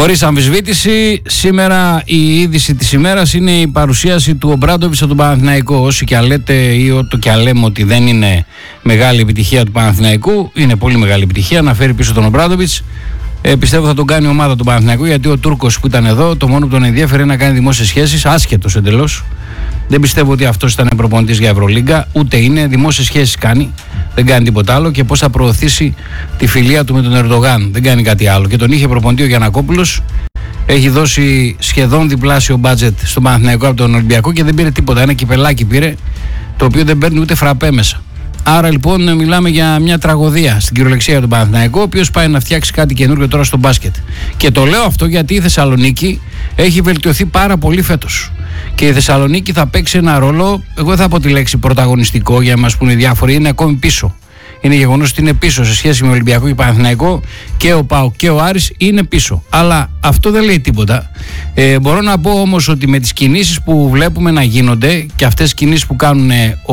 Χωρίς αμφισβήτηση, σήμερα η είδηση της ημέρας είναι η παρουσίαση του Ομπράντοβιτς από τον Παναθηναϊκό. Όσοι και αν λέτε ή ό,τι και αν λέμε ότι δεν είναι μεγάλη επιτυχία του Παναθηναϊκού, είναι πολύ μεγάλη επιτυχία να φέρει πίσω τον Ομπράντοβιτς. Πιστεύω θα τον κάνει η ομάδα του Παναθηναϊκού, γιατί ο Τούρκος που ήταν εδώ, το μόνο που τον ενδιαφέρει είναι να κάνει δημόσιες σχέσεις, άσχετος εντελώς. Δεν πιστεύω ότι αυτός ήταν προπονητής για Ευρωλίγκα, ούτε είναι. Δημόσιες σχέσεις κάνει, δεν κάνει τίποτα άλλο. Και πώς θα προωθήσει τη φιλία του με τον Ερντογάν, δεν κάνει κάτι άλλο. Και τον είχε προπονητή ο Γιαννακόπουλος. Έχει δώσει σχεδόν διπλάσιο μπάτζετ στον Παναθηναϊκό από τον Ολυμπιακό και δεν πήρε τίποτα. Ένα κυπελάκι πήρε, το οποίο δεν παίρνει ούτε φραπέ μέσα. Άρα λοιπόν μιλάμε για μια τραγωδία στην κυριολεξία για τον Παναθηναϊκό, ο οποίος πάει να φτιάξει κάτι καινούργιο τώρα στο μπάσκετ. Και το λέω αυτό γιατί η Θεσσαλονίκη έχει βελτιωθεί πάρα πολύ φέτος. Και η Θεσσαλονίκη θα παίξει ένα ρόλο, εγώ δεν θα πω τη λέξη πρωταγωνιστικό για να μας πούνε διάφοροι, είναι ακόμη πίσω. Είναι γεγονός ότι είναι πίσω σε σχέση με Ολυμπιακό και Παναθηναϊκό, και ο ΠΑΟΚ και ο Άρης είναι πίσω. Αλλά αυτό δεν λέει τίποτα. Μπορώ να πω όμως ότι με τις κινήσεις που βλέπουμε να γίνονται και αυτές τις κινήσεις που κάνουν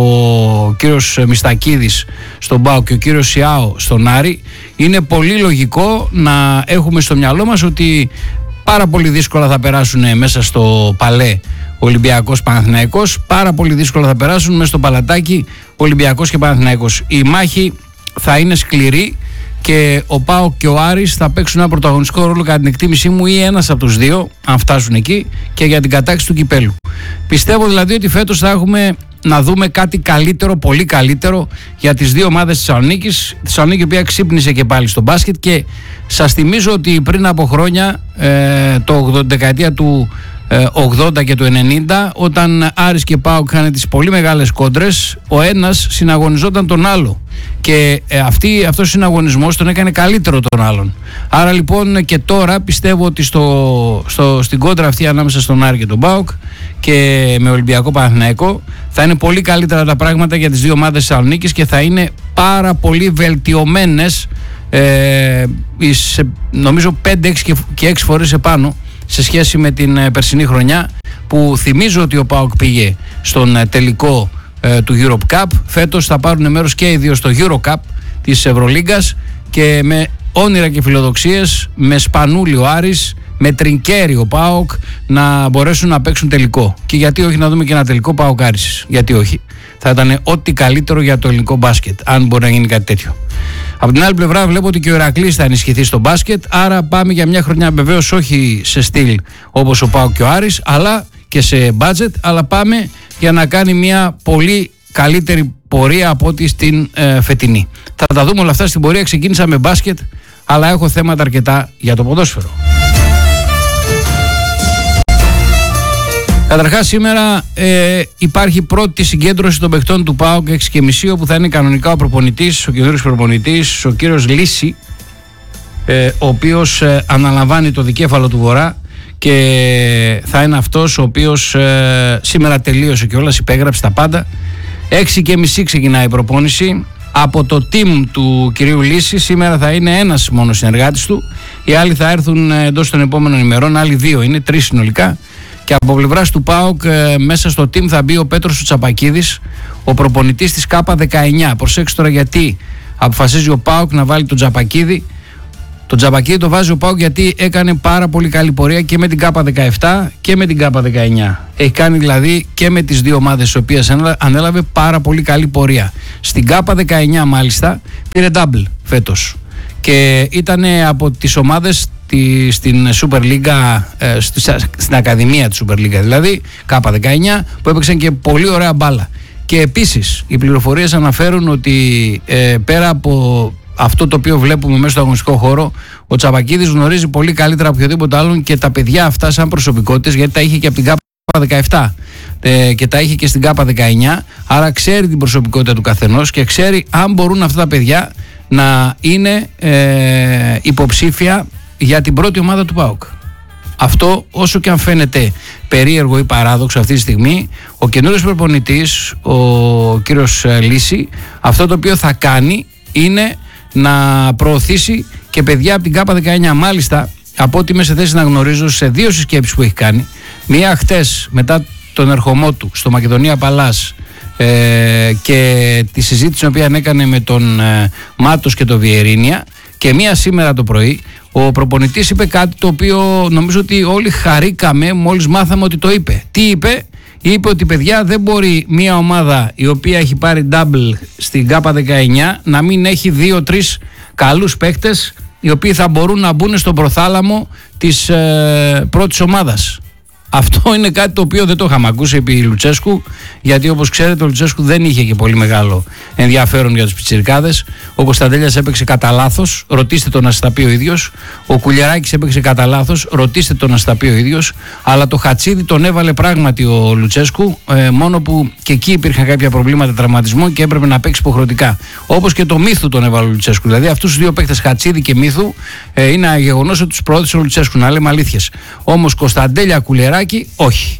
ο κύριος Μιστακίδης στον ΠΑΟΚ και ο κύριος Σιάο στον Άρη, είναι πολύ λογικό να έχουμε στο μυαλό μας ότι πάρα πολύ δύσκολα θα περάσουν μέσα στο Παλέ Ολυμπιακός Παναθηναϊκός, πάρα πολύ δύσκολα θα περάσουν μέσα στο Παλατάκι Ολυμπιακός και Παναθηναϊκός. Η μάχη θα είναι σκληρή και ο ΠΑΟΚ και ο Άρης θα παίξουν ένα πρωταγωνιστικό ρόλο κατά την εκτίμησή μου, ή ένας από τους δύο, αν φτάσουν εκεί, και για την κατάκτηση του κυπέλου. Πιστεύω δηλαδή ότι φέτος θα έχουμε να δούμε κάτι καλύτερο, πολύ καλύτερο για τις δύο ομάδες της Θεσσαλονίκης. Η Θεσσαλονίκη, η οποία ξύπνησε και πάλι στο μπάσκετ, και σας θυμίζω ότι πριν από χρόνια, το δεκαετία του 80 και του 90, όταν Άρης και ΠΑΟΚ είχαν τις πολύ μεγάλες κόντρες, ο ένας συναγωνιζόταν τον άλλο και αυτός ο συναγωνισμός τον έκανε καλύτερο τον άλλον. Άρα λοιπόν και τώρα πιστεύω ότι στην κόντρα αυτή ανάμεσα στον Άρη και τον ΠΑΟΚ και με Ολυμπιακό Παναθηναϊκό θα είναι πολύ καλύτερα τα πράγματα για τις δύο ομάδες της Θεσσαλονίκης και θα είναι πάρα πολύ βελτιωμένες, νομίζω 5, 6 και 6 φορές επάνω σε σχέση με την περσινή χρονιά, που θυμίζω ότι ο ΠΑΟΚ πήγε στον τελικό του Europe Cup. Φέτος θα πάρουν μέρος και οι δύο στο Euro Cup της Ευρωλίγκας, και με όνειρα και φιλοδοξίες, με Σπανούλη ο Άρης, με Τρινκέρι ο ΠΑΟΚ, να μπορέσουν να παίξουν τελικό. Και γιατί όχι να δούμε και ένα τελικό ΠΑΟΚ Άρης, γιατί όχι. Θα ήταν ό,τι καλύτερο για το ελληνικό μπάσκετ, αν μπορεί να γίνει κάτι τέτοιο. Από την άλλη πλευρά βλέπω ότι και ο Ηρακλής θα ενισχυθεί στο μπάσκετ, άρα πάμε για μια χρονιά, βεβαίως όχι σε στυλ όπως ο ΠΑΟΚ και ο Άρης, αλλά και σε μπάτζετ, αλλά πάμε για να κάνει μια πολύ καλύτερη πορεία από ό,τι στην φετινή. Θα τα δούμε όλα αυτά στην πορεία. Ξεκίνησα με μπάσκετ, αλλά έχω θέματα αρκετά για το ποδόσφαιρο. Καταρχάς σήμερα υπάρχει πρώτη συγκέντρωση των παιχτών του ΠΑΟΚ 6:30, όπου θα είναι κανονικά ο προπονητής, ο καινούργιος προπονητής, ο κύριος Λύση, ο οποίος αναλαμβάνει το δικέφαλο του Βορρά, και θα είναι αυτός ο οποίος σήμερα τελείωσε κιόλας, υπέγραψε τα πάντα. 6:30 ξεκινάει η προπόνηση. Από το team του κυρίου Λύση σήμερα θα είναι ένας μόνο συνεργάτης του, οι άλλοι θα έρθουν εντός των επόμενων ημερών, άλλοι 2, είναι 3 συνολικά. Και από πλευράς του ΠΑΟΚ μέσα στο team θα μπει ο Πέτρος Τσαπακίδης, ο προπονητής της K19. Προσέξτε τώρα γιατί αποφασίζει ο ΠΑΟΚ να βάλει τον Τσαπακίδη. Τον Τσαπακίδη το βάζει ο ΠΑΟΚ γιατί έκανε πάρα πολύ καλή πορεία και με την K17 και με την K19. Έχει κάνει δηλαδή και με τις δύο ομάδες τις οποίες ανέλαβε πάρα πολύ καλή πορεία. Στην K19 μάλιστα πήρε double φέτος και ήταν από τις ομάδες στην Super League, στην Ακαδημία της Super League, δηλαδή K19, που έπαιξαν και πολύ ωραία μπάλα. Και επίσης οι πληροφορίες αναφέρουν ότι πέρα από αυτό το οποίο βλέπουμε μέσα στο αγωνιστικό χώρο, ο Τσαπακίδης γνωρίζει πολύ καλύτερα από οποιοδήποτε άλλον και τα παιδιά αυτά σαν προσωπικότητες, γιατί τα είχε και από την K17 και τα είχε και στην K19, άρα ξέρει την προσωπικότητα του καθενός και ξέρει αν μπορούν αυτά τα παιδιά να είναι υποψήφια για την πρώτη ομάδα του ΠΑΟΚ. Αυτό, όσο και αν φαίνεται περίεργο ή παράδοξο αυτή τη στιγμή, ο καινούριος προπονητής, ο κύριος Λύση, αυτό το οποίο θα κάνει είναι να προωθήσει και παιδιά από την K19. Μάλιστα, από ό,τι είμαι σε θέση να γνωρίζω, σε 2 συσκέψεις που έχει κάνει, μία χτες μετά τον ερχομό του στο Μακεδονία Παλάς και τη συζήτηση την οποία έκανε με τον Μάτος και τον Βιερίνια, και μία σήμερα το πρωί, Ο προπονητής είπε κάτι το οποίο νομίζω ότι όλοι χαρήκαμε μόλις μάθαμε ότι το είπε. Τι είπε? Είπε ότι, παιδιά, δεν μπορεί μια ομάδα η οποία έχει πάρει double στην ΚΑΠΑ 19 να μην έχει 2-3 καλούς παίκτες οι οποίοι θα μπορούν να μπουν στον προθάλαμο της πρώτης ομάδας. Αυτό είναι κάτι το οποίο δεν το είχαμε ακούσει επί Λουτσέσκου, γιατί όπως ξέρετε ο Λουτσέσκου δεν είχε και πολύ μεγάλο ενδιαφέρον για τους πιτσιρικάδες. Ο Κωνσταντέλιας έπαιξε κατά λάθος, ρωτήστε τον να σας τα πει ο ίδιος. Ο Κουλιεράκης έπαιξε κατά λάθος, ρωτήστε τον να σας τα πει ο ίδιος. Αλλά το Χατσίδι τον έβαλε πράγματι ο Λουτσέσκου, μόνο που και εκεί υπήρχαν κάποια προβλήματα τραυματισμού και έπρεπε να παίξει υποχρεωτικά. Όπως και το Μύθου τον έβαλε ο Λουτσέσκου. Δηλαδή αυτούς τους δύο παίκτες, Χατσίδι και Μύθου, είναι γεγονός ότι τους προώθησε ο Λουτσέσκου, να λέμε αλήθειες. Όμως Κωνσταντέλια, Κουλιεράκη, όχι.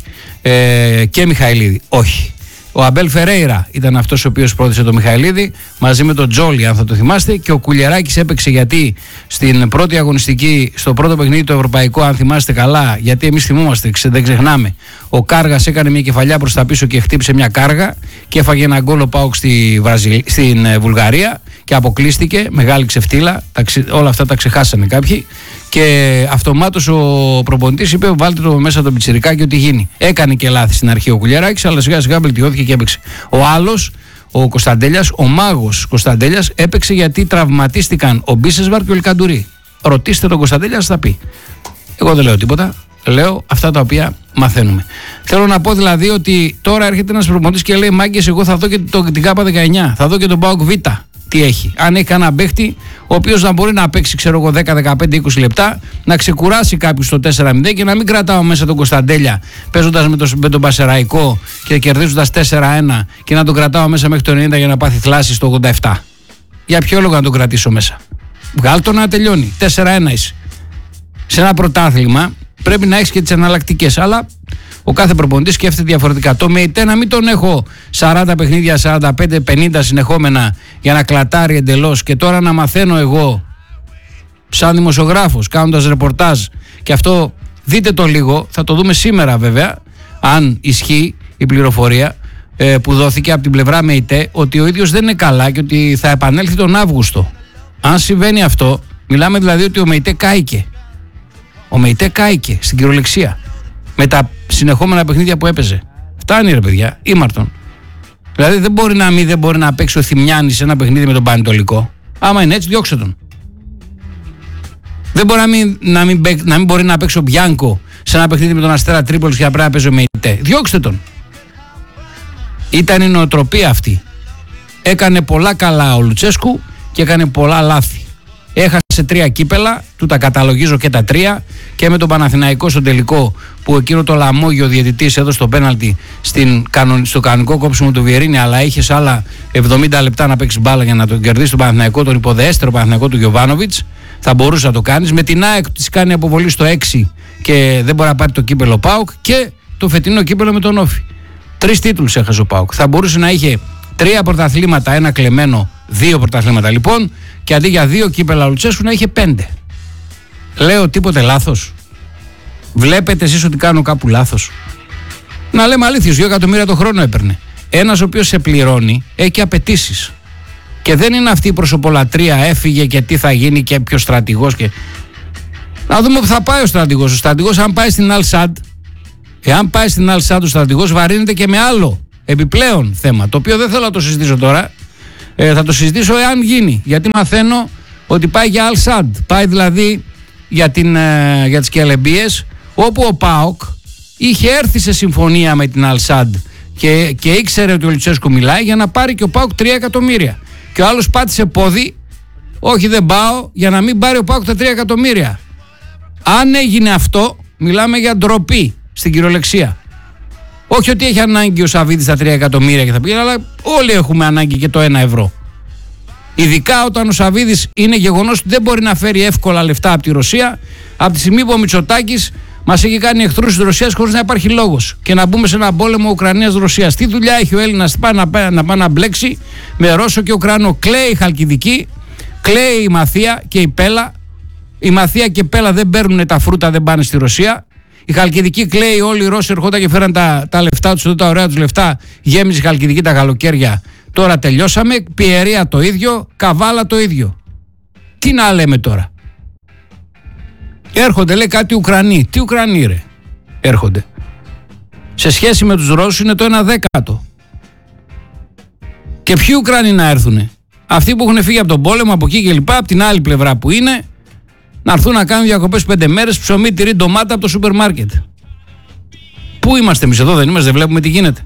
Και Μιχαηλίδη, όχι. Ο Αμπέλ Φερέιρα ήταν αυτός ο οποίος πρότεισε τον Μιχαηλίδη μαζί με τον Τζόλι, αν θα το θυμάστε, και ο Κουλιεράκης έπαιξε γιατί στην πρώτη αγωνιστική, στο πρώτο παιχνίδι το ευρωπαϊκό, αν θυμάστε καλά, γιατί εμείς θυμόμαστε, δεν ξεχνάμε, ο Κάργας έκανε μια κεφαλιά προς τα πίσω και χτύπησε μια κάργα και έφαγε ένα γκολ ο ΠΑΟΚ στην Βουλγαρία και αποκλείστηκε, μεγάλη ξεφτύλα, όλα αυτά τα ξεχάσανε κάποιοι. Και αυτομάτως ο προπονητής είπε: βάλτε το μέσα τον πιτσιρικάκι ό,τι γίνει. Έκανε και λάθη στην αρχή ο Κουλιεράκης, αλλά σιγά σιγά βελτιώθηκε και έπαιξε. Ο άλλος, ο Κωνσταντέλιας, ο μάγος Κωνσταντέλιας, έπαιξε γιατί τραυματίστηκαν ο Μπίσεσβαρ και ο Ελκαντουρί. Ρωτήστε τον Κωνσταντέλια, θα τα πει. Εγώ δεν λέω τίποτα. Λέω αυτά τα οποία μαθαίνουμε. Θέλω να πω δηλαδή ότι τώρα έρχεται ένας προπονητής και λέει: μάγκες, εγώ θα δω και την ΚΑΠΑ 19, θα δω και τον ΠΑΟΚ Β. Τι έχει. Αν έχει κανένα παίχτη, ο οποίος να μπορεί να παίξει, ξέρω εγώ, 10, 15, 20 λεπτά, να ξεκουράσει κάποιους στο 4-0 και να μην κρατάω μέσα τον Κωνσταντέλια παίζοντας με τον Πασεραϊκό και κερδίζοντας 4-1 και να τον κρατάω μέσα μέχρι το 90 για να πάθει θλάση στο 87. Για ποιο λόγο να τον κρατήσω μέσα? Βγάλ' το να τελειώνει. 4-1 είσαι. Σε ένα πρωτάθλημα πρέπει να έχεις και τις εναλλακτικές, αλλά ο κάθε προπονητής σκέφτεται διαφορετικά. Το ΜΕΙΤΕ να μην τον έχω 40 παιχνίδια, 45-50 συνεχόμενα για να κλατάρει εντελώς και τώρα να μαθαίνω εγώ σαν δημοσιογράφος κάνοντας ρεπορτάζ, και αυτό δείτε το λίγο, θα το δούμε σήμερα βέβαια, αν ισχύει η πληροφορία που δόθηκε από την πλευρά ΜΕΙΤΕ, ότι ο ίδιος δεν είναι καλά και ότι θα επανέλθει τον Αύγουστο. Αν συμβαίνει αυτό, μιλάμε δηλαδή ότι ο ΜΕΙΤΕ κάηκε. Ο ΜΕΙΤΕ κάηκε στην κυριολεξία με τα συνεχόμενα παιχνίδια που έπαιζε. Φτάνει, ρε παιδιά, ήμαρτον. Δηλαδή δεν μπορεί να παίξει ο Θημιάνης σε ένα παιχνίδι με τον Πανετολικό. Άμα είναι έτσι, διώξε τον. Δεν μπορεί να μην μπορεί να παίξει ο Μπιάνκο σε ένα παιχνίδι με τον Αστέρα Τρίπολης και να πρέπει να παίζει ο ΜΕΙΤΕ. Διώξτε τον. Ήταν η νοοτροπία αυτή. Έκανε πολλά καλά ο Λουτσέσκου και έκανε πολλά λάθη. Έχασε 3 κύπελα, του τα καταλογίζω και τα 3, και με τον Παναθηναϊκό στο τελικό, που εκείνο το λαμόγιο διαιτητής έδωσε το πέναλτι στο κανονικό κόψιμο του Βιερίνη, αλλά είχε άλλα 70 λεπτά να παίξει μπάλα για να τον κερδίσει τον Παναθηναϊκό, τον υποδεέστερο Παναθηναϊκό του Γιοβάνοβιτς. Θα μπορούσε να το κάνεις. Με την ΑΕΚ της κάνει αποβολή στο 6 και δεν μπορεί να πάρει το κύπελο ΠΑΟΚ, και το φετινό κύπελο με τον Όφη. 3 τίτλους έχασε ο ΠΑΟΚ. Θα μπορούσε να είχε 3 πρωταθλήματα, ένα κλεμμένο, 2 πρωταθλήματα λοιπόν, και αντί για 2 κύπελα Λουτσέσκου να είχε 5. Λέω τίποτε λάθος? Βλέπετε εσείς ότι κάνω κάπου λάθος? Να λέμε αλήθειες, 2 εκατομμύρια το χρόνο έπαιρνε. Ένας ο οποίος σε πληρώνει έχει και απαιτήσεις. Και δεν είναι αυτή η προσωπολατρία, έφυγε και τι θα γίνει και ποιος στρατηγός. Και... να δούμε που θα πάει ο στρατηγός. Ο στρατηγός, αν πάει στην Αλ-Σαντ, εάν πάει στην Αλ-Σαντ ο στρατηγός βαρύνεται και με άλλο επιπλέον θέμα, το οποίο δεν θέλω να το συζητήσω τώρα. Θα το συζητήσω εάν γίνει, γιατί μαθαίνω ότι πάει για Αλ-Σαντ, πάει δηλαδή για τις Κελεμπίες, όπου ο ΠΑΟΚ είχε έρθει σε συμφωνία με την Αλ-Σαντ και ήξερε ότι ο Λουτσέσκου μιλάει για να πάρει και ο ΠΑΟΚ 3 εκατομμύρια. Και ο άλλος πάτησε πόδι, όχι δεν πάω, για να μην πάρει ο ΠΑΟΚ τα 3 εκατομμύρια. Αν έγινε αυτό, μιλάμε για ντροπή στην κυριολεξία. Όχι ότι έχει ανάγκη ο Σαββίδης τα 3 εκατομμύρια και θα πει, αλλά όλοι έχουμε ανάγκη και το 1 ευρώ. Ειδικά όταν ο Σαββίδης είναι γεγονός ότι δεν μπορεί να φέρει εύκολα λεφτά από τη Ρωσία, από τη στιγμή που ο Μητσοτάκης μας έχει κάνει εχθρούς της Ρωσίας χωρίς να υπάρχει λόγος και να μπούμε σε ένα πόλεμο Ουκρανίας-Ρωσίας. Τι δουλειά έχει ο Έλληνας να πάει να μπλέξει με Ρώσο και Ουκρανό? Κλαίει η Χαλκιδική, κλαίει η Μαθία και η Πέλα. Η Μαθία και η Πέλα δεν παίρνουν τα φρούτα, δεν πάνε στη Ρωσία. Η Χαλκιδική κλαίει, όλοι οι Ρώσοι ερχόταν και φέραν τα λεφτά τους, τα ωραία τους λεφτά. Γέμιζε η Χαλκιδική τα καλοκαίρια. Τώρα τελειώσαμε. Πιερία το ίδιο, Καβάλα το ίδιο. Τι να λέμε τώρα? Έρχονται, λέει, κάτι Ουκρανοί. Τι Ουκρανοί, ρε, έρχονται? Σε σχέση με τους Ρώσους είναι το 1/10. Και ποιοι Ουκρανοί να έρθουνε? Αυτοί που έχουν φύγει από τον πόλεμο, από εκεί και λοιπά, από την άλλη πλευρά που είναι, να έρθουν να κάνουν διακοπές 5 μέρες, ψωμί, τυρί, ντομάτα από το σούπερ μάρκετ. Πού είμαστε εμείς εδώ, δεν είμαστε, δεν βλέπουμε τι γίνεται?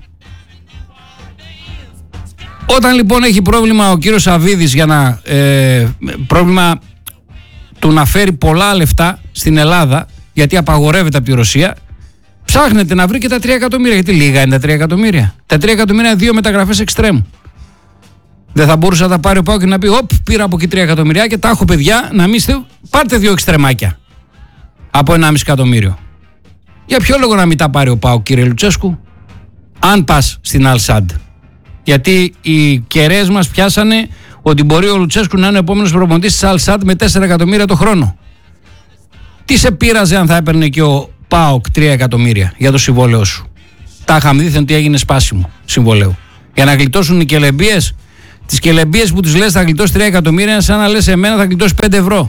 Όταν λοιπόν έχει πρόβλημα ο κύριος Σαββίδης για να πρόβλημα του να φέρει πολλά λεφτά στην Ελλάδα, γιατί απαγορεύεται από τη Ρωσία, ψάχνεται να βρει και τα 3 εκατομμύρια. Γιατί λίγα είναι τα 3 εκατομμύρια? Τα 3 εκατομμύρια είναι 2 μεταγραφές εξτρέμου. Δεν θα μπορούσε να τα πάρει ο ΠΑΟΚ και να πει: Οπ, πήρα από εκεί 3 εκατομμυριά και τα έχω, παιδιά, να μην πάρτε 2 εξτρεμάκια από 1,5 εκατομμύριο. Για ποιο λόγο να μην τα πάρει ο ΠΑΟΚ, κύριε Λουτσέσκου, αν πας στην Αλσάντ? Γιατί οι κεραίες μας πιάσανε ότι μπορεί ο Λουτσέσκου να είναι ο επόμενος προπονητής της Αλσάντ με 4 εκατομμύρια το χρόνο. Τι σε πείραζε αν θα έπαιρνε και ο ΠΑΟΚ 3 εκατομμύρια για το συμβόλαιό σου? Τα είχαμε δει ότι έγινε σπάσιμο συμβολέου. Για να γλιτώσουν οι κελεμπίες. Τις κελεμπίες που τους λες θα γλιτώσει 3 εκατομμύρια, είναι σαν να λες εμένα θα γλιτώσει 5 ευρώ.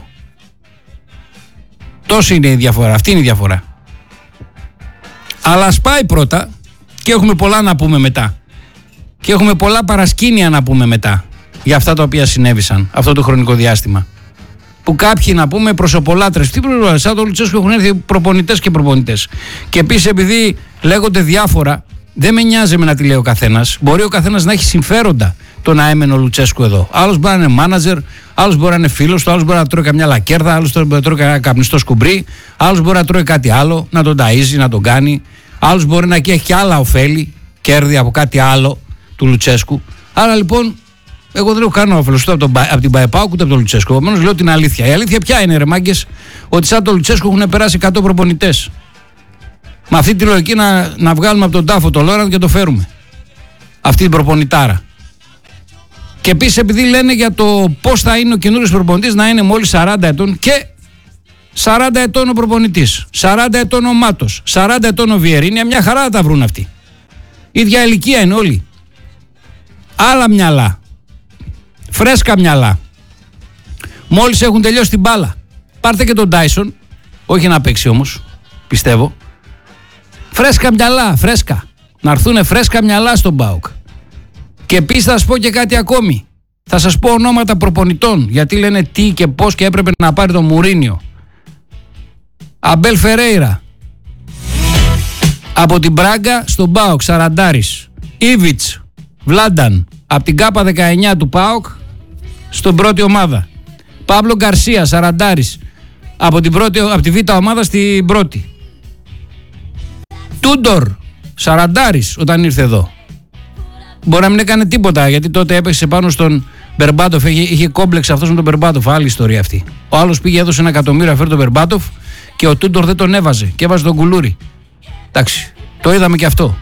Τόση είναι η διαφορά. Αυτή είναι η διαφορά. Αλλά ας πάει πρώτα και έχουμε πολλά να πούμε μετά. Και έχουμε πολλά παρασκήνια να πούμε μετά για αυτά τα οποία συνέβησαν αυτό το χρονικό διάστημα. Που κάποιοι, να πούμε, προσωπολάτρες, τι προσωπολάτρες, σαν το Λουτσέσκου έχουν έρθει προπονητές και προπονητές. Και επίσης, επειδή λέγονται διάφορα, δεν με νοιάζει με να τη λέει ο καθένας. Μπορεί ο καθένας να έχει συμφέροντα το να έμενε ο Λουτσέσκου εδώ. Άλλος μπορεί να είναι μάνατζερ, άλλος μπορεί να είναι φίλος του, άλλος μπορεί να τρώει καμιά λακέρδα, άλλος μπορεί να τρώει κανένα καπνιστό σκουμπρί, άλλος μπορεί να τρώει κάτι άλλο, να τον ταΐζει, να τον κάνει. Άλλος μπορεί να έχει και άλλα ωφέλη, κέρδη από κάτι άλλο του Λουτσέσκου. Άρα λοιπόν, εγώ δεν έχω κανένα όφελος ούτε από την ΠΑΟΚ ούτε από τον Λουτσέσκου. Επομένως λέω την αλήθεια. Η αλήθεια ποια είναι, ρε μάγκες? Ότι σαν τον Λουτσέσκου έχουν περάσει 100 προπονητές. Με αυτή τη λογική να βγάλουμε από τον τάφο το Λόραντ και το φέρουμε. Αυτή την προπονητάρα. Και επίσης, επειδή λένε για το πώς θα είναι ο καινούριος προπονητής, να είναι μόλις 40 ετών και 40 ετών ο προπονητής, 40 ετών ο Μάτος, 40 ετών ο Βιερίνια, μια χαρά θα τα βρουν αυτοί. Ίδια ηλικία είναι όλοι. Άλλα μυαλά. Φρέσκα μυαλά. Μόλις έχουν τελειώσει την μπάλα. Πάρτε και τον Τάισον, όχι να παίξει όμως, πιστεύω. Φρέσκα μυαλά, φρέσκα. Να έρθουν φρέσκα μυαλά στον ΠΑΟΚ. Και επίσης θα σας πω και κάτι ακόμη. Θα σας πω ονόματα προπονητών, γιατί λένε τι και πώς και έπρεπε να πάρει τον Μουρίνιο. Αμπέλ Φερέιρα. Από την Μπράγκα στον ΠΑΟΚ, Σαραντάρης. Ήβιτς, Βλάνταν. Από την ΚΑΠΑ 19 του ΠΑΟΚ στον πρώτη ομάδα. Παύλο Γκαρσία, Σαραντάρης. Από τη Β' ομάδα στην πρώτη. Τούντορ, Σαραντάρης, όταν ήρθε εδώ. Μπορεί να μην έκανε τίποτα, γιατί τότε έπαιξε πάνω στον Μπερμπάτοφ. Είχε κόμπλεξ αυτός με τον Μπερμπάτοφ. Άλλη ιστορία αυτή. Ο άλλος πήγε, έδωσε 1 εκατομμύριο, φέρει τον Μπερμπάτοφ και ο Τούντορ δεν τον έβαζε. Και έβαζε τον Κουλούρι. Εντάξει, το είδαμε και αυτό.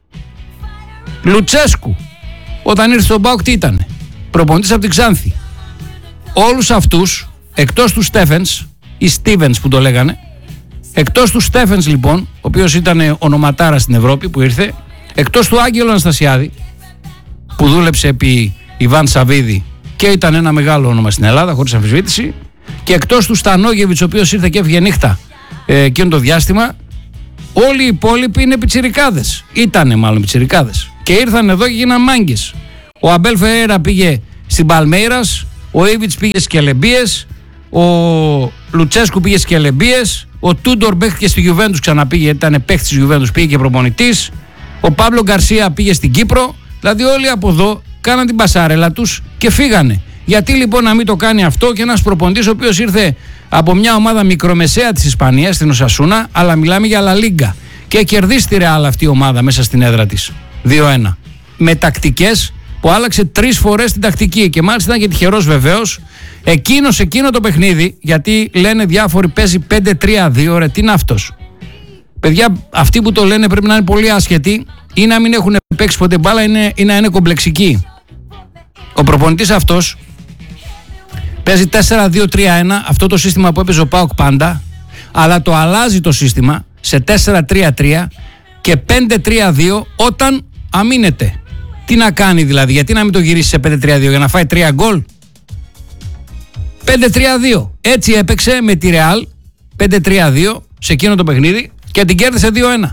Λουτσέσκου, όταν ήρθε στον ΠΑΟΚ, τι ήτανε? Προπονητής από την Ξάνθη. Όλους αυτούς, εκτός του Στέφενς ή Στίβενς που το λέγανε, εκτός του Στέφενς λοιπόν, ο οποίος ήταν ονοματάρα στην Ευρώπη που ήρθε, εκτός του Άγγελου Αναστασιάδη που δούλεψε επί Ιβάν Σαββίδη και ήταν ένα μεγάλο όνομα στην Ελλάδα χωρίς αμφισβήτηση, και εκτός του Στανόγεβιτς, ο οποίος ήρθε και έφυγε νύχτα εκείνο το διάστημα, όλοι οι υπόλοιποι είναι πιτσιρικάδες. Ήτανε μάλλον πιτσιρικάδες. Και ήρθαν εδώ και γίναν μάγκες. Ο Αμπέλ Φερέιρα πήγε στην Παλμέιρας, ο Ήβιτς πήγε στις Κελεμπίες, ο Λουτσέσκου πήγε στις Κελεμπίες, ο Τούντορ παίχτηκε στη Γιουβέντους, ξαναπήγε, ήταν παίχτης της Γιουβέντους, πήγε και προπονητής, ο Παύλο Γκαρσία πήγε στην Κύπρο. Δηλαδή όλοι από εδώ κάναν την πασάρελα τους και φύγανε. Γιατί λοιπόν να μην το κάνει αυτό και ένας προπονητής ο οποίος ήρθε από μια ομάδα μικρομεσαία της Ισπανίας, στην Οσασούνα, αλλά μιλάμε για Λα Λίγκα, και κερδίσει τη Ρεάλ αυτή η ομάδα μέσα στην έδρα της 2-1. Με τακτικές που άλλαξε 3 φορές την τακτική, και μάλιστα ήταν και τυχερός βεβαίως. Εκείνο το παιχνίδι, γιατί λένε διάφοροι παίζει 5-3-2, ρε, τι είναι αυτός? Παιδιά, αυτοί που το λένε πρέπει να είναι πολύ άσχετοι ή να μην έχουν παίξει ποτέ μπάλα ή να είναι κομπλεξικοί. Ο προπονητής αυτός παίζει 4-2-3-1, αυτό το σύστημα που έπαιζε ο ΠΑΟΚ πάντα, αλλά το αλλάζει το σύστημα σε 4-3-3 και 5-3-2 όταν αμήνεται. Τι να κάνει δηλαδή, γιατί να μην το γυρίσει σε 5-3-2, για να φάει 3 γκολ? 5-3-2. Έτσι έπαιξε με τη Ρεάλ 5-3-2 σε εκείνο το παιχνίδι και την κέρδισε 2-1.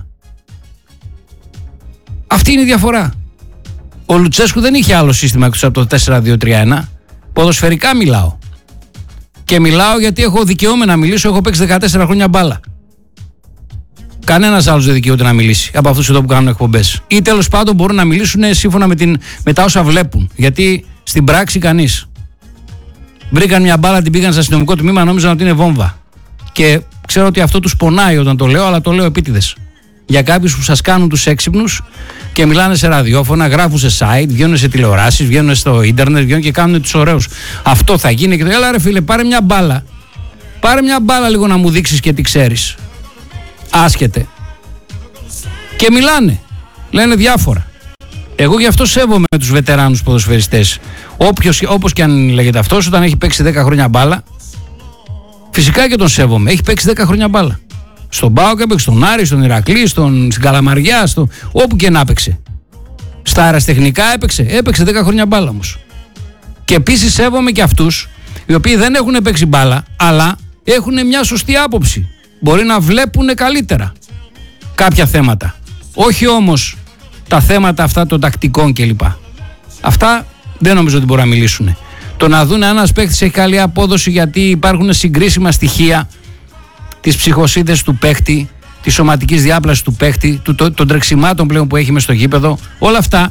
Αυτή είναι η διαφορά. Ο Λουτσέσκου δεν είχε άλλο σύστημα εκτός από το 4-2-3-1. Ποδοσφαιρικά μιλάω. Και μιλάω γιατί έχω δικαιώμαι να μιλήσω. Έχω παίξει 14 χρόνια μπάλα. Κανένας άλλος δεν δικαιούται να μιλήσει από αυτούς εδώ που κάνουν εκπομπές. Ή τέλος πάντων μπορούν να μιλήσουν σύμφωνα με τα όσα βλέπουν. Γιατί στην πράξη κανείς. Βρήκαν μια μπάλα, την πήγαν στο αστυνομικό τμήμα, νόμιζαν ότι είναι βόμβα. Και ξέρω ότι αυτό τους πονάει όταν το λέω, αλλά το λέω επίτηδες. Για κάποιους που σας κάνουν τους έξυπνους και μιλάνε σε ραδιόφωνα, γράφουν σε site, βγαίνουν σε τηλεοράσεις, βγαίνουν στο ίντερνετ, βγαίνουν και κάνουν τους ωραίους. Αυτό θα γίνει και το. Έλα ρε φίλε, πάρε μια μπάλα. Πάρε μια μπάλα λίγο να μου δείξεις και τι ξέρεις. Άσχετε. Και μιλάνε. Λένε διάφορα. Εγώ γι' αυτό σέβομαι τους βετεράνους ποδοσφαιριστές. Όπως και αν λέγεται αυτός, όταν έχει παίξει 10 χρόνια μπάλα, φυσικά και τον σέβομαι. Έχει παίξει 10 χρόνια μπάλα. Στον ΠΑΟΚ έπαιξε, στον Άρη, στον Ηρακλή, στην Καλαμαριά, όπου και να έπαιξε. Στα αεραστεχνικά έπαιξε 10 χρόνια μπάλα όμως. Και επίσης σέβομαι και αυτούς οι οποίοι δεν έχουν παίξει μπάλα, αλλά έχουν μια σωστή άποψη. Μπορεί να βλέπουν καλύτερα κάποια θέματα. Όχι όμως τα θέματα αυτά των τακτικών κλπ. Αυτά δεν νομίζω ότι μπορούν να μιλήσουν. Το να δουν αν ένας παίκτης έχει καλή απόδοση γιατί υπάρχουν συγκρίσιμα στοιχεία της ψυχοσύνθεσης του παίκτη, της σωματικής διάπλασης του παίκτη, των τρεξιμάτων πλέον που έχει μες στο γήπεδο, όλα αυτά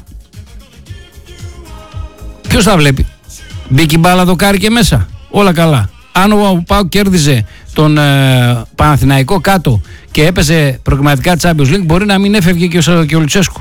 ποιος τα βλέπει? Μπήκε η μπάλα δοκάρι και μέσα, όλα καλά. Αν ο ΠΑΟΚ κέρδιζε τον Παναθηναϊκό κάτω και έπαιζε προκριματικά Champions League, μπορεί να μην έφευγε και ο Λουτσέσκου.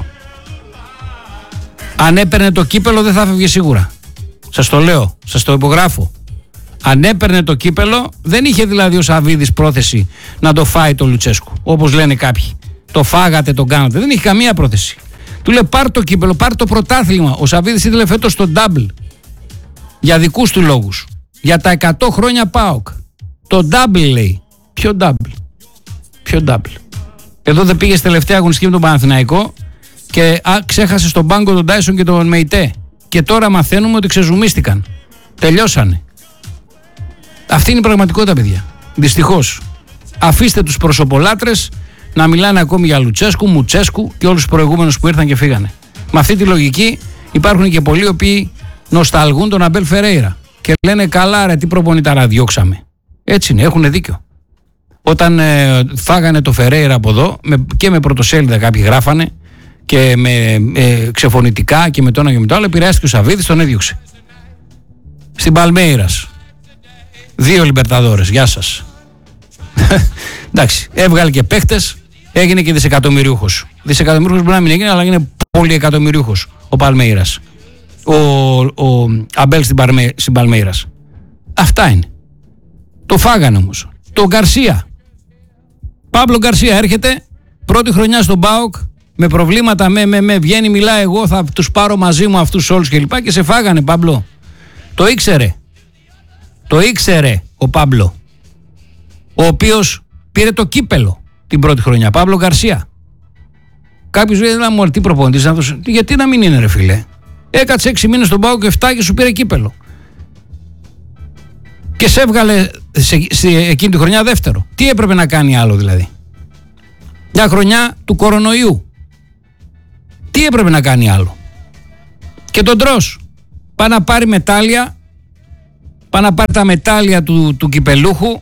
Αν έπαιρνε το κύπελο δεν θα έφευγε σίγουρα. Σας το λέω, σας το υπογράφω. Αν έπαιρνε το κύπελο, δεν είχε δηλαδή ο Σαββίδης πρόθεση να το φάει το Λουτσέσκου. Όπως λένε κάποιοι. Το φάγατε, το κάνατε. Δεν είχε καμία πρόθεση. Του λέει πάρ το κύπελο, πάρ το πρωτάθλημα. Ο Σαββίδης ήθελε φέτος το double. Για δικούς του λόγους. Για τα 100 χρόνια ΠΑΟΚ. Το double λέει. Ποιο double? Ποιο double? Εδώ δεν πήγε στη τελευταία αγωνιστική με τον Παναθηναϊκό και ξέχασε στον πάγκο τον Τάισον και τον Μεϊτέ. Και τώρα μαθαίνουμε ότι ξεζουμίστηκαν. Τελειώσανε. Αυτή είναι η πραγματικότητα, παιδιά. Δυστυχώς. Αφήστε τους προσωπολάτρες να μιλάνε ακόμη για Λουτσέσκου, Μουτσέσκου και όλους τους προηγούμενους που ήρθαν και φύγανε. Με αυτή τη λογική υπάρχουν και πολλοί οι οποίοι νοσταλγούν τον Αμπέλ Φερέιρα και λένε καλά ρε τι προπονητάρα διώξαμε. Έτσι είναι, έχουν δίκιο. Όταν φάγανε το Φερέιρα από εδώ και με πρωτοσέλιδα κάποιοι γράφανε και με ξεφωνητικά και με το ένα και με το άλλο, επηρεάστηκε ο Σαββίδης, τον έδιωξε. Στην Παλμέιρας. 2 Λιμπερταδόρες, γεια σας. Εντάξει, έβγαλε και παίχτες, έγινε και δισεκατομμυριούχος. Δισεκατομμυριούχος μπορεί να μην έγινε, αλλά είναι πολυεκατομμυριούχος ο Παλμέιρας. Ο Αμπέλ στην Παλμέιρας. Αυτά είναι. Το φάγανε όμως. Το Γκαρσία. Παύλο Γκαρσία έρχεται, πρώτη χρονιά στον ΠΑΟΚ, με προβλήματα, βγαίνει, μιλάει, εγώ θα τους πάρω μαζί μου αυτούς όλους κλπ. Και σε φάγανε, Παύλο. Το ήξερε. Το ήξερε ο Παύλο, ο οποίος πήρε το κύπελο την πρώτη χρονιά. Παύλο Γκαρσία. Κάποιος λέει να μου τι προπονητής, γιατί να μην είναι ρε φίλε. Έκατσε 6 μήνες στον ΠΑΟΚ και 7 και σου πήρε κύπελο. Και σε έβγαλε εκείνη τη χρονιά δεύτερο. Τι έπρεπε να κάνει άλλο δηλαδή? Μια χρονιά του κορονοϊού. Τι έπρεπε να κάνει άλλο? Και τον τρως. Πάει να πάρει μετάλλια. Πάει να πάρει τα μετάλλια του κυπελούχου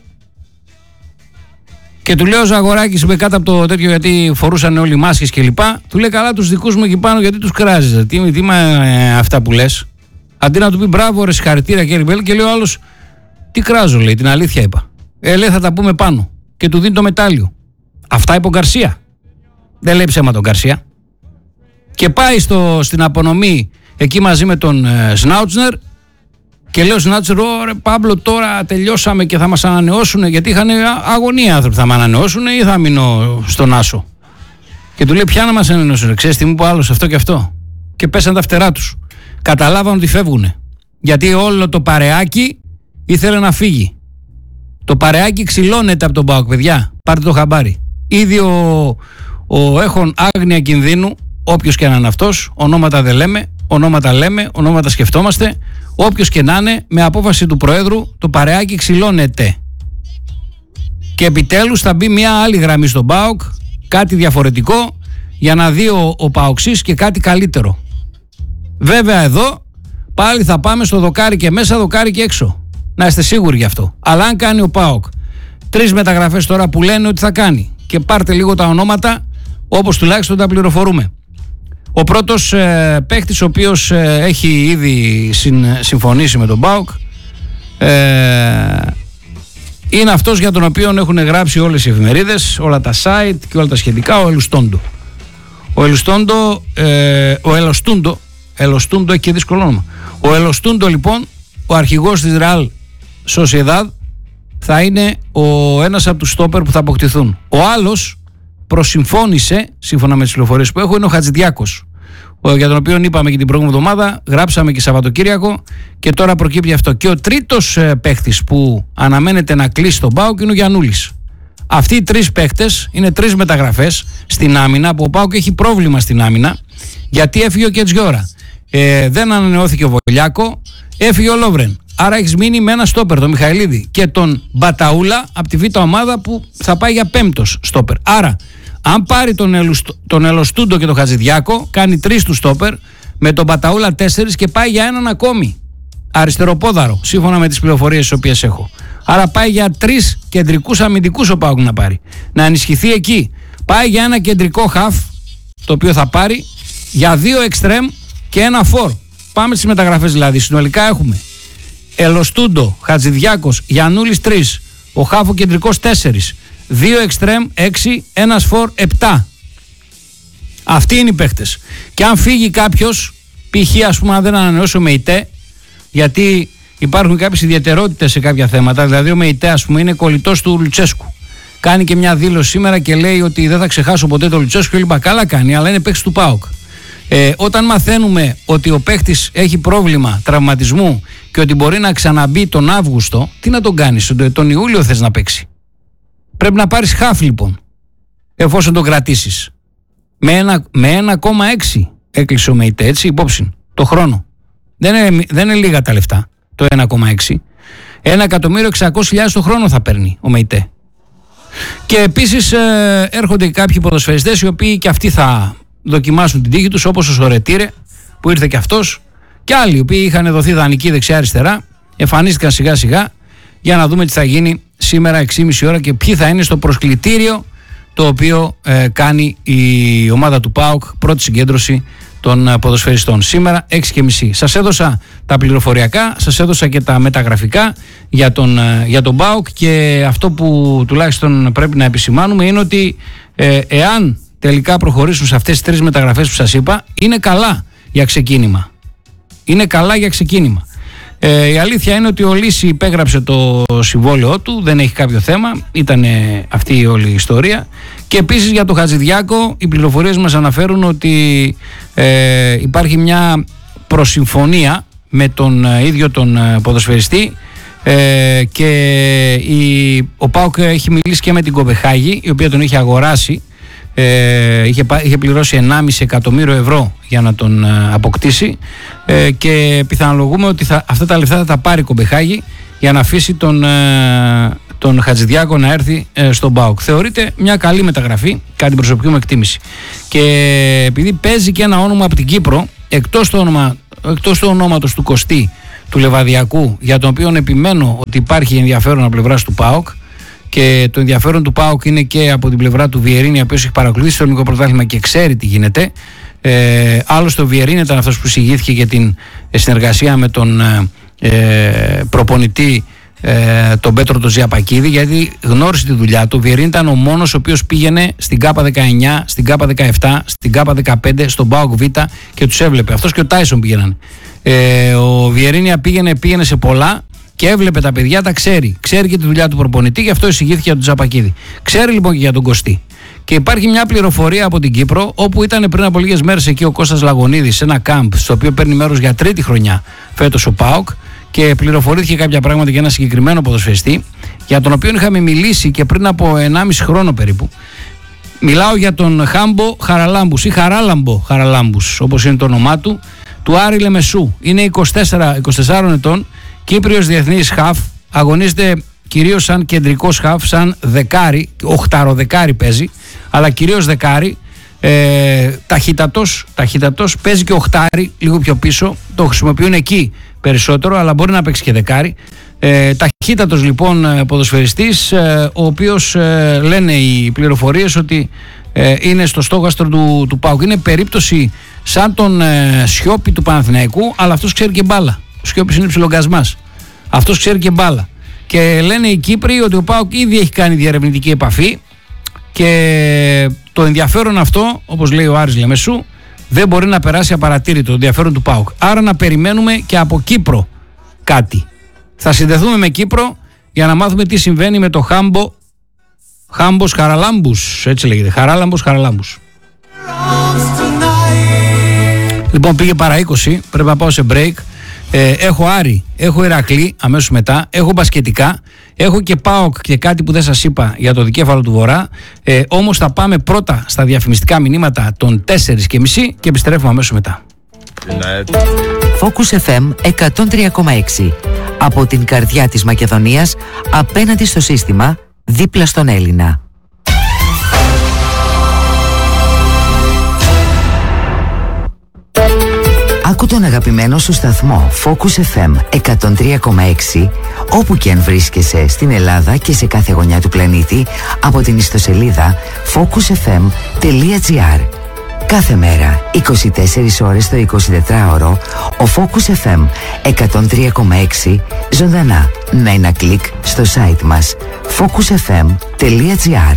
και του λέει ο Ζαγοράκης με κάτω από το τέτοιο, γιατί φορούσαν όλοι μάσκες και λοιπά, του λέει καλά τους δικούς μου εκεί πάνω γιατί τους κράζεις, τι αυτά που λες? Αντί να του πει μπράβο ρε συγχαρητήρια και λέει ο άλλος τι κράζω, λέει, την αλήθεια είπα. Λέει θα τα πούμε πάνω και του δίνει το μετάλλιο. Αυτά είπε ο Γκαρσία. Δεν λέει ψέμα τον Γκαρσία. Και πάει στην απονομή εκεί μαζί με τον Σνάουτσνερ. Και λέω στην Άτσερ, ρε Παύλο, τώρα τελειώσαμε και θα μας ανανεώσουν, γιατί είχαν αγωνία άνθρωποι. Θα με ανανεώσουν ή θα μείνω στον Άσο? Και του λέει, ποια να μας ανανεώσουν? Ξέρεις τι μου είπε ο άλλος, αυτό και αυτό. Και πέσαν τα φτερά τους. Καταλάβαν ότι φεύγουνε. Γιατί όλο το παρεάκι ήθελε να φύγει. Το παρεάκι ξυλώνεται από τον ΠΑΟΚ, παιδιά. Πάρτε το χαμπάρι. Ήδη έχουν άγνοια κινδύνου, όποιος και να είναι αυτός. Ονόματα δεν λέμε, ονόματα λέμε, ονόματα σκεφτόμαστε. Όποιος και να είναι, με απόφαση του Προέδρου, το παρεάκι ξυλώνεται. και επιτέλους θα μπει μια άλλη γραμμή στον ΠΑΟΚ, κάτι διαφορετικό, για να δει ο ΠΑΟΚΣής και κάτι καλύτερο. Βέβαια εδώ πάλι θα πάμε στο δοκάρι και μέσα, δοκάρι και έξω. Να είστε σίγουροι γι' αυτό. Αλλά αν κάνει ο ΠΑΟΚ 3 μεταγραφές τώρα που λένε ότι θα κάνει, και πάρτε λίγο τα ονόματα όπως τουλάχιστον τα πληροφορούμε. Ο πρώτος παίχτης, ο οποίος έχει ήδη συμφωνήσει με τον ΠΑΟΚ, είναι αυτός για τον οποίο έχουν γράψει όλες οι εφημερίδες, όλα τα site και όλα τα σχετικά, ο Ελουστούντο. Ο Ελουστούντο έχει και δύσκολο όνομα. Ο Ελουστούντο λοιπόν, ο αρχηγός της Real Sociedad, θα είναι ένας από τους στόπερ που θα αποκτηθούν. Ο άλλος προσυμφώνησε, σύμφωνα με τις πληροφορίες που έχω, είναι ο Χατζηδιάκος, για τον οποίο είπαμε και την προηγούμενη εβδομάδα, γράψαμε και Σαββατοκύριακο, και τώρα προκύπτει αυτό. Και ο τρίτος παίχτης που αναμένεται να κλείσει τον ΠΑΟΚ είναι ο Γιαννούλης. Αυτοί οι 3 παίχτες είναι 3 μεταγραφές στην άμυνα, που ο ΠΑΟΚ έχει πρόβλημα στην άμυνα, γιατί έφυγε ο Κετζιόρα. Δεν ανανεώθηκε ο Βολιάκο, έφυγε ο Λόβρεν. Άρα έχεις μείνει με ένα στόπερ, τον Μιχαηλίδη, και τον Μπαταούλα από τη Β' ομάδα, που θα πάει για 5ος στόπερ. Άρα, αν πάρει τον Ελουστούντο και τον Χατζηδιάκο, κάνει 3 του στόπερ, με τον Μπαταούλα 4 και πάει για έναν ακόμη αριστεροπόδαρο, σύμφωνα με τις πληροφορίες τις οποίες έχω. Άρα πάει για 3 κεντρικούς αμυντικούς ο ΠΑΟΚ να πάρει. Να ενισχυθεί εκεί. Πάει για ένα κεντρικό χαφ, το οποίο θα πάρει, για 2 εξτρέμ και ένα φορ. Πάμε στις μεταγραφές δηλαδή. Συνολικά έχουμε Ελουστούντο, Χατζηδιάκος, Γιαννούλης 3, ο χάφο κεντρικός 4, 2 εξτρέμ 6, ένας φορ 7. Αυτοί είναι οι παίχτες. Και αν φύγει κάποιος, π.χ. ας πούμε αν δεν ανανεώσει ο Μεϊτέ, γιατί υπάρχουν κάποιες ιδιαιτερότητες σε κάποια θέματα, δηλαδή ο Μεϊτέ ας πούμε είναι κολλητός του Λουτσέσκου. Κάνει και μια δήλωση σήμερα και λέει ότι δεν θα ξεχάσω ποτέ τον Λουτσέσκου, και καλά κάνει, αλλά είναι παίχτης του ΠΑΟΚ. Όταν μαθαίνουμε ότι ο παίχτης έχει πρόβλημα τραυματισμού και ότι μπορεί να ξαναμπεί τον Αύγουστο, τι να τον κάνεις, τον Ιούλιο θες να παίξει? Πρέπει να πάρεις χαφ λοιπόν, εφόσον τον κρατήσεις. Με 1,6 έκλεισε ο Μεϊτέ, έτσι, υπόψη, το χρόνο. Δεν είναι λίγα τα λεφτά, το 1,6. 1.600.000 το χρόνο θα παίρνει ο Μεϊτέ. Και επίσης έρχονται κάποιοι ποδοσφαιριστές οι οποίοι και αυτοί θα δοκιμάσουν την τύχη τους, όπως ο Σορετήρε που ήρθε και αυτός, και άλλοι οι οποίοι είχαν δοθεί δανεικοί δεξιά-αριστερά, εμφανίστηκαν σιγά σιγά, για να δούμε τι θα γίνει σήμερα 6.30 ώρα και ποιοι θα είναι στο προσκλητήριο το οποίο κάνει η ομάδα του ΠΑΟΚ, πρώτη συγκέντρωση των ποδοσφαιριστών. Σήμερα 6.30. Σας έδωσα τα πληροφοριακά, σας έδωσα και τα μεταγραφικά για τον ΠΑΟΚ, και αυτό που τουλάχιστον πρέπει να επισημάνουμε είναι ότι εάν τελικά προχωρήσουν σε αυτές τις 3 μεταγραφές που σας είπα, είναι καλά για ξεκίνημα. Είναι καλά για ξεκίνημα. Η αλήθεια είναι ότι ο Λύση υπέγραψε το συμβόλαιό του, δεν έχει κάποιο θέμα, ήταν αυτή η όλη η ιστορία. Και επίσης για το Χατζηδιάκο οι πληροφορίες μας αναφέρουν ότι υπάρχει μια προσυμφωνία με τον ίδιο τον ποδοσφαιριστή, και ο ΠΑΟΚ έχει μιλήσει και με την Κοπεχάγη, η οποία τον είχε αγοράσει. Είχε πληρώσει 1,5 εκατομμύριο ευρώ για να τον αποκτήσει, και πιθανολογούμε ότι αυτά τα λεφτά θα τα πάρει η Κομπεχάγη για να αφήσει τον Χατζηδιάκο να έρθει στον ΠΑΟΚ. Θεωρείται μια καλή μεταγραφή κατά την προσωπική μου εκτίμηση, και επειδή παίζει και ένα όνομα από την Κύπρο, εκτός του ονόματος του Κωστή του Λεβαδιακού, για τον οποίο επιμένω ότι υπάρχει ενδιαφέρον από πλευράς του ΠΑΟΚ, και το ενδιαφέρον του ΠΑΟΚ είναι και από την πλευρά του Βιερίνη, ο οποίος έχει παρακολουθήσει το ελληνικό πρωτάθλημα και ξέρει τι γίνεται. Άλλωστε ο Βιερίνη ήταν αυτός που εισηγήθηκε για την συνεργασία με τον προπονητή τον Πέτρο τον Ζιαπακίδη, γιατί γνώρισε τη δουλειά του. Ο Βιερίνη ήταν ο μόνος ο οποίος πήγαινε στην ΚΑΠΑ 19, στην ΚΑΠΑ 17, στην ΚΑΠΑ 15, στον ΠΑΟΚ Β και τους έβλεπε. Αυτός και ο Τάισον πήγαιναν. Ο Βιερίνη πήγαινε σε πολλά και έβλεπε τα παιδιά, τα ξέρει. Ξέρει και τη δουλειά του προπονητή, γι' αυτό εισηγήθηκε για τον Τζαπακίδη. Ξέρει λοιπόν και για τον Κωστή. Και υπάρχει μια πληροφορία από την Κύπρο, όπου ήταν πριν από λίγες μέρες εκεί ο Κώστας Λαγωνίδης σε ένα κάμπ, στο οποίο παίρνει μέρος για 3η χρονιά φέτος ο ΠΑΟΚ, και πληροφορήθηκε κάποια πράγματα για ένα συγκεκριμένο ποδοσφαιριστή, για τον οποίο είχαμε μιλήσει και πριν από 1,5 χρόνο περίπου. Μιλάω για τον Χάμπο Χαραλάμπους ή Χαράλαμπο Χαραλάμπους, όπως είναι το όνομά του Άρη Λεμεσού. Είναι 24 ετών, Κύπριος διεθνής χαφ, αγωνίζεται κυρίως σαν κεντρικός χαφ, σαν δεκάρι, οχταροδεκάρι παίζει, αλλά κυρίως δεκάρι. Ταχύτατος, παίζει και οχτάρι λίγο πιο πίσω, το χρησιμοποιούν εκεί περισσότερο, αλλά μπορεί να παίξει και δεκάρι. Ταχύτατος λοιπόν ποδοσφαιριστής, ο οποίος λένε οι πληροφορίες ότι είναι στο στόχαστρο του ΠΑΟΚ. Είναι περίπτωση σαν τον Σιώπη του Παναθηναϊκού, αλλά αυτός ξέρει και μπάλα. Ο Σιώπης είναι ψιλογκασμάς, αυτός ξέρει και μπάλα. Και λένε οι Κύπροι ότι ο ΠΑΟΚ ήδη έχει κάνει διερευνητική επαφή και το ενδιαφέρον αυτό, όπως λέει ο Άρης Λεμεσού, δεν μπορεί να περάσει απαρατήρητο, το ενδιαφέρον του ΠΑΟΚ. Άρα να περιμένουμε και από Κύπρο κάτι. Θα συνδεθούμε με Κύπρο για να μάθουμε τι συμβαίνει με το Χάμπος Χαραλάμπους, έτσι λέγεται, Χαράλαμπος. Λοιπόν, πήγε παρά 20, πρέπει να πάω σε break. Έχω Άρη, έχω Ηρακλή αμέσως μετά, έχω μπασκετικά, έχω και ΠΑΟΚ και κάτι που δεν σας είπα για το δικέφαλο του Βορρά. Όμως θα πάμε πρώτα στα διαφημιστικά μηνύματα των 4:30 και επιστρέφουμε αμέσως μετά. Focus FM 103,6. Από την καρδιά της Μακεδονίας, απέναντι στο σύστημα, δίπλα στον Έλληνα. Άκου τον αγαπημένο σου σταθμό Focus FM 103,6 όπου και αν βρίσκεσαι στην Ελλάδα και σε κάθε γωνιά του πλανήτη από την ιστοσελίδα focusfm.gr. Κάθε μέρα, 24 ώρες το 24ωρο, ο Focus FM 103,6 ζωντανά με ένα κλικ στο site μας focusfm.gr.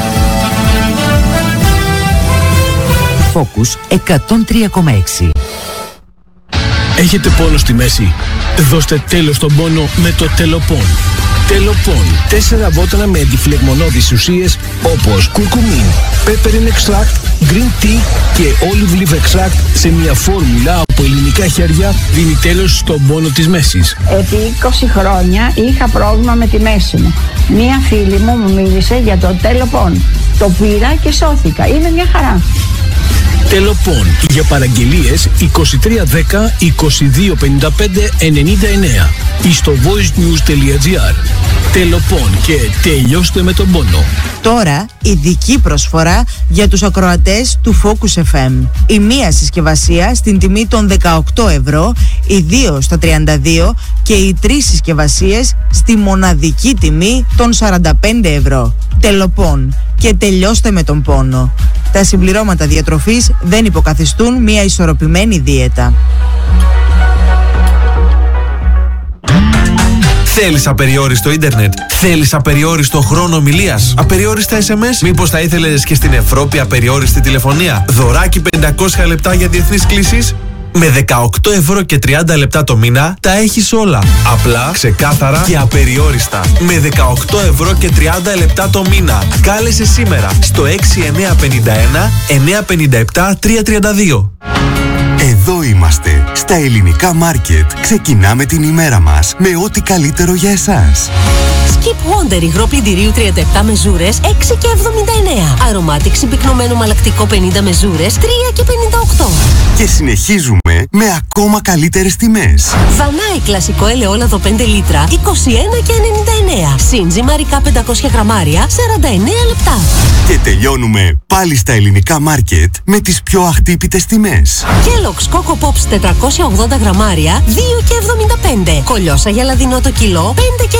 Focus 103,6. Έχετε πόνο στη μέση? Δώστε τέλος στον πόνο με το Τελοπών. Τελοπών. 4 βότανα με αντιφλεγμονώδεις ουσίες όπως κουρκουμίν, peppermint extract, green tea και olive leaf extract σε μια φόρμουλα από ελληνικά χέρια δίνει τέλος στον πόνο της μέσης. Επί 20 χρόνια είχα πρόβλημα με τη μέση μου. Μία φίλη μου μίλησε για το Τελοπών. Το πήρα και σώθηκα. Είναι μια χαρά. Τελοπών. Για παραγγελίες 2310 2255 99 ή στο voicenews.gr. Τελοπών και τελειώστε με τον πόνο. Τώρα ειδική προσφορά για τους ακροατές του Focus FM. Η μία συσκευασία στην τιμή των 18 ευρώ, οι δύο στα 32 και οι 3 συσκευασίες στη μοναδική τιμή των 45 ευρώ. Τελοπών και τελειώστε με τον πόνο. Τα συμπληρώματα διατροφής δεν υποκαθιστούν μια ισορροπημένη δίαιτα. Θέλεις απεριόριστο ίντερνετ? Θέλεις απεριόριστο χρόνο ομιλίας? Απεριόριστα SMS? Μήπως θα ήθελες και στην Ευρώπη απεριόριστη τηλεφωνία? Δωράκι 500 λεπτά για διεθνείς κλήσεις? Με 18 ευρώ και 30 λεπτά το μήνα τα έχεις όλα. Απλά, ξεκάθαρα και απεριόριστα. Με 18 ευρώ και 30 λεπτά το μήνα. Κάλεσε σήμερα στο 6951 957 332. Εδώ είμαστε, στα ελληνικά μάρκετ. Ξεκινάμε την ημέρα μας με ό,τι καλύτερο για εσάς. Skip Wonder υγρό πλυντηρίου 37 μεζούρες 6,79. Αρωμάτικ συμπυκνωμένο μαλακτικό 50 μεζούρες 3,58. Και συνεχίζουμε με ακόμα καλύτερες τιμές. Βανάι κλασικό ελαιόλαδο 5 λίτρα 21,99. Σύντζι μαρικά 500 γραμμάρια 49 λεπτά. Και τελειώνουμε πάλι στα ελληνικά μάρκετ με τις πιο αχτύπητες τιμές. Kellogg's Coco Pops 480 γραμμάρια 2,75. Κολιόσα για λαδινό το κιλό 5,99.